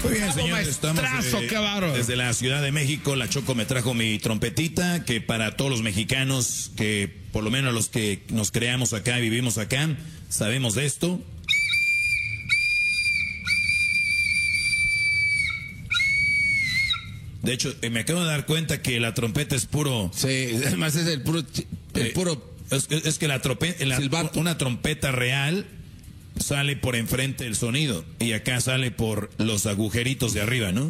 Muy bien, señores, estamos desde la Ciudad de México. La Choco me trajo mi trompetita, que para todos los mexicanos, que por lo menos los que nos creamos acá y vivimos acá, sabemos de esto. De hecho, me acabo de dar cuenta que la trompeta es puro... Sí, además es el puro... Es que una trompeta real sale por enfrente del sonido y acá sale por los agujeritos de arriba, ¿no?